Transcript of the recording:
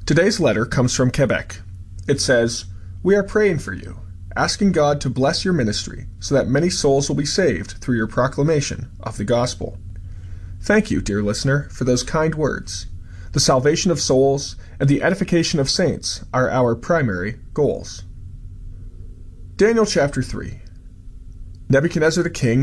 Today's letter comes from Quebec. It says, "We are praying for you, asking God to bless your ministry so that many souls will be saved through your proclamation of the gospel." Thank you, dear listener, for those kind words. The salvation of souls and the edification of saints are our primary goals. Daniel chapter 3. Nebuchadnezzar the king